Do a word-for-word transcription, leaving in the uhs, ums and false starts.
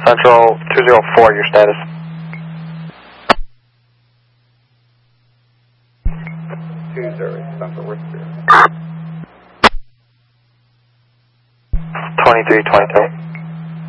Central two zero four, your status. two zero, Central, where's two? twenty-three twenty-three.